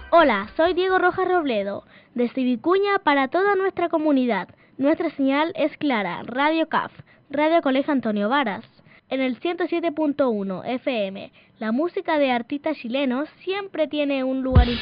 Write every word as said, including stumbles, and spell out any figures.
Hola, soy Diego Rojas Robledo, desde Vicuña para toda nuestra comunidad. Nuestra señal es clara, Radio C A F, Radio Colegio Antonio Varas. En el ciento siete punto uno F M, la música de artistas chilenos siempre tiene un lugar importante.